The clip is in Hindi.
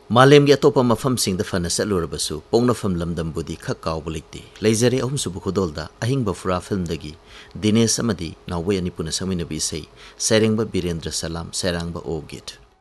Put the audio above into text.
मालेम की अतोप मफम सिंह द फन चलुरबसु पोंगनफम लमदमबुदी खक कावब लेते लेजरे अहुमसुबु खुदोलदा अहिंग बफुरा फिल्म दगी दिनेश अमदी नावे अनिपुन समिनबी सई सैरेंगब बीरेंद्र सलाम सैरांगब ओ गिट